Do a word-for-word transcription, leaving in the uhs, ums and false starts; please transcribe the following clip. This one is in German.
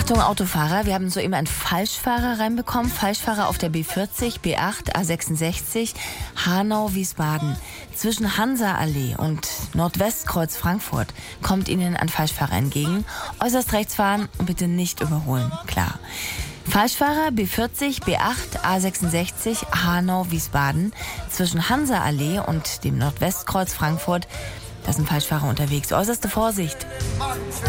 Achtung Autofahrer, wir haben soeben einen Falschfahrer reinbekommen. Falschfahrer auf der B vierzig, B acht, A sechsundsechzig, Hanau-Wiesbaden. Zwischen Hansa-Allee und Nordwestkreuz Frankfurt kommt Ihnen ein Falschfahrer entgegen. Äußerst rechts fahren und bitte nicht überholen, klar. Falschfahrer B vierzig, B acht, A sechsundsechzig, Hanau-Wiesbaden. Zwischen Hansa-Allee und dem Nordwestkreuz Frankfurt, da sind Falschfahrer unterwegs. Äußerste Vorsicht.